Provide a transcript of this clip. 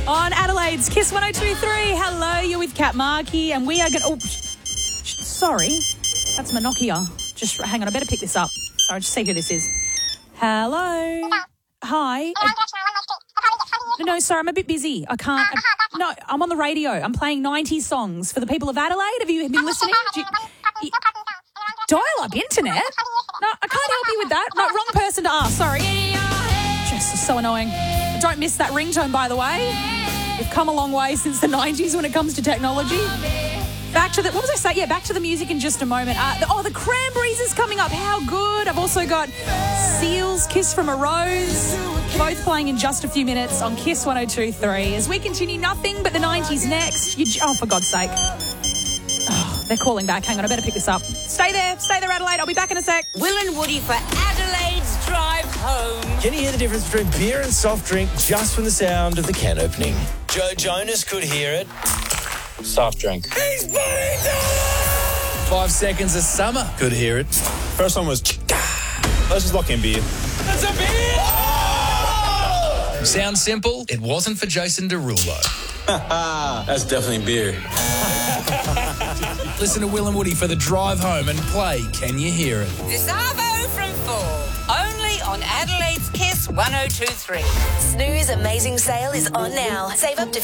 On Adelaide's Kiss 102.3. Hello, you're with Kat Markey, and we are going to... Oh, sorry. That's my Nokia. Just hang on, I better pick this up. Sorry, just see who this is. Hello. Hi. No, sorry, I'm a bit busy. I can't... No, I'm on the radio. I'm playing 90s songs for the people of Adelaide. Have you been listening? Dial-up internet? No, I can't help you with that. No, wrong person to ask. Sorry. Just so annoying. Don't miss that ringtone, by the way. We've come a long way since the 90s when it comes to technology. Back to the... What was I saying? Yeah, back to the music in just a moment. The Cranberries is coming up. How good. I've also got Seals, Kiss from a Rose. Both playing in just a few minutes on Kiss 102.3. As we continue, nothing but the 90s next. Oh, for God's sake. Oh, they're calling back. Hang on, I better pick this up. Stay there, Adelaide. I'll be back in a sec. Will and Woody for Adelaide's drive home. Can you hear the difference between beer and soft drink just from the sound of the can opening? Joe Jonas could hear it. Soft drink. He's putting it 5 seconds of summer. Could hear it. First one was... Let's just lock in beer. That's a beer! Oh! Sounds simple. It wasn't for Jason Derulo. That's definitely beer. Listen to Will and Woody for the drive home and play Can You Hear It? This Arvo from 4. Only on Adelaide's Kiss 102.3. Snooze Amazing Sale is on now. Save up to